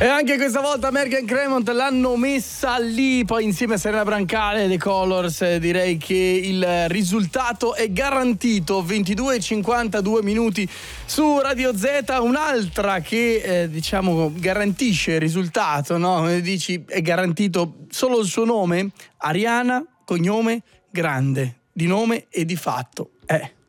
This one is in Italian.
E anche questa volta Merck and Cremont l'hanno messa lì, poi insieme a Serena Brancale, The Colors. Direi che il risultato è garantito. 22:52 minuti su Radio Z. Un'altra che diciamo garantisce il risultato, no? Dici è garantito solo il suo nome? Ariana, cognome Grande, di nome e di fatto.